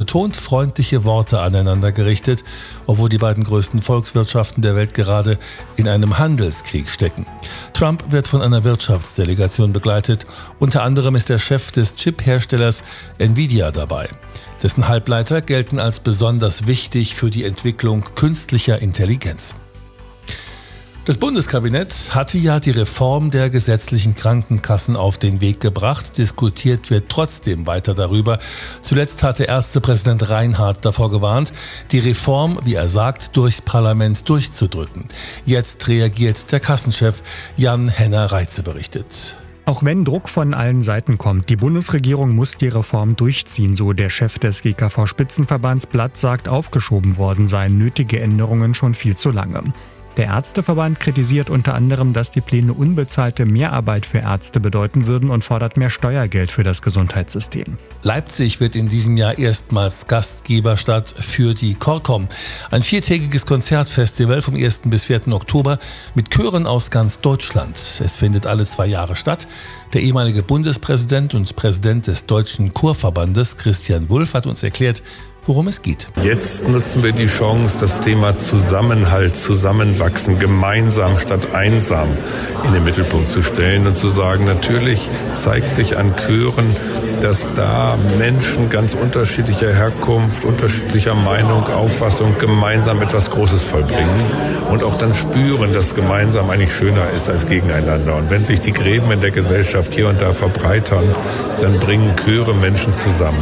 betont freundliche Worte aneinander gerichtet, obwohl die beiden größten Volkswirtschaften der Welt gerade in einem Handelskrieg stecken. Trump wird von einer Wirtschaftsdelegation begleitet. Unter anderem ist der Chef des Chip-Herstellers Nvidia dabei. Dessen Halbleiter gelten als besonders wichtig für die Entwicklung künstlicher Intelligenz. Das Bundeskabinett hatte ja die Reform der gesetzlichen Krankenkassen auf den Weg gebracht. Diskutiert wird trotzdem weiter darüber. Zuletzt hatte Ärztepräsident Reinhardt davor gewarnt, die Reform, wie er sagt, durchs Parlament durchzudrücken. Jetzt reagiert der Kassenchef. Jan Henner-Reitze berichtet. Auch wenn Druck von allen Seiten kommt, die Bundesregierung muss die Reform durchziehen, so der Chef des GKV-Spitzenverbands Blatt sagt, aufgeschoben worden seien nötige Änderungen schon viel zu lange. Der Ärzteverband kritisiert unter anderem, dass die Pläne unbezahlte Mehrarbeit für Ärzte bedeuten würden und fordert mehr Steuergeld für das Gesundheitssystem. Leipzig wird in diesem Jahr erstmals Gastgeberstadt für die CORCOM. Ein 4-tägiges Konzertfestival vom 1. bis 4. Oktober mit Chören aus ganz Deutschland. Es findet alle 2 Jahre statt. Der ehemalige Bundespräsident und Präsident des Deutschen Chorverbandes, Christian Wulff, hat uns erklärt, worum es geht. Jetzt nutzen wir die Chance, das Thema Zusammenhalt, Zusammenwachsen, gemeinsam statt einsam in den Mittelpunkt zu stellen und zu sagen, natürlich zeigt sich an Chören, dass da Menschen ganz unterschiedlicher Herkunft, unterschiedlicher Meinung, Auffassung gemeinsam etwas Großes vollbringen und auch dann spüren, dass gemeinsam eigentlich schöner ist als gegeneinander. Und wenn sich die Gräben in der Gesellschaft hier und da verbreitern, dann bringen Chöre Menschen zusammen.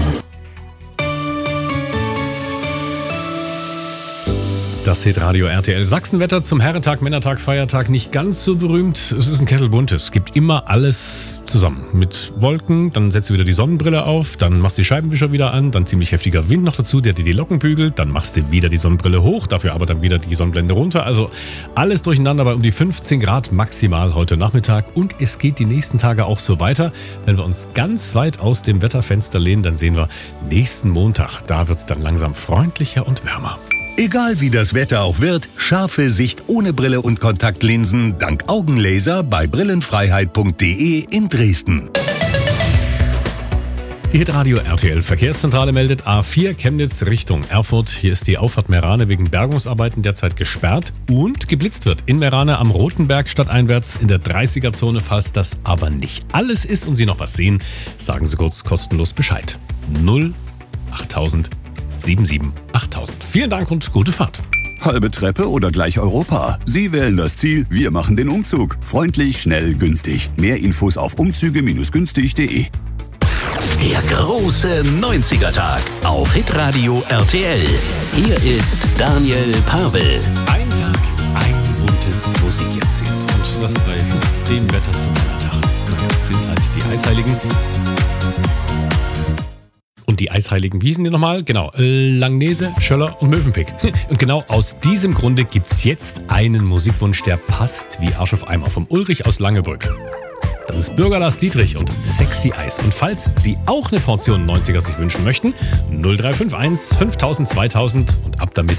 Das Hitradio RTL Sachsenwetter zum Herrentag, Männertag, Feiertag nicht ganz so berühmt. Es ist ein Kessel bunt. Es gibt immer alles zusammen. Mit Wolken, dann setzt du wieder die Sonnenbrille auf, dann machst du die Scheibenwischer wieder an, dann ziemlich heftiger Wind noch dazu, der dir die Locken bügelt, dann machst du wieder die Sonnenbrille hoch, dafür aber dann wieder die Sonnenblende runter. Also alles durcheinander bei um die 15 Grad maximal heute Nachmittag und es geht die nächsten Tage auch so weiter. Wenn wir uns ganz weit aus dem Wetterfenster lehnen, dann sehen wir nächsten Montag, da wird es dann langsam freundlicher und wärmer. Egal wie das Wetter auch wird, scharfe Sicht ohne Brille und Kontaktlinsen dank Augenlaser bei brillenfreiheit.de in Dresden. Die Hitradio RTL Verkehrszentrale meldet A4 Chemnitz Richtung Erfurt. Hier ist die Auffahrt Merane wegen Bergungsarbeiten derzeit gesperrt und geblitzt wird in Merane am Rotenberg stadteinwärts in der 30er-Zone. Falls das aber nicht alles ist und Sie noch was sehen, sagen Sie kurz kostenlos Bescheid. 08000 77 8000. Vielen Dank und gute Fahrt. Halbe Treppe oder gleich Europa? Sie wählen das Ziel, wir machen den Umzug. Freundlich, schnell, günstig. Mehr Infos auf umzüge-günstig.de. Der große 90er-Tag auf Hitradio RTL. Hier ist Daniel Pavel. Ein Tag, ein buntes Musikjahrzehnt. Und das bei dem Wetter zum Männertag. Sind halt die Eisheiligen. Und die Eisheiligen, wie hießen die nochmal? Genau, Langnese, Schöller und Mövenpick. Und genau aus diesem Grunde gibt's jetzt einen Musikwunsch, der passt wie Arsch auf Eimer vom Ulrich aus Langebrück. Das ist Bürger Lars Dietrich und Sexy Eis. Und falls Sie auch eine Portion 90er sich wünschen möchten, 0351 5000 2000 und ab damit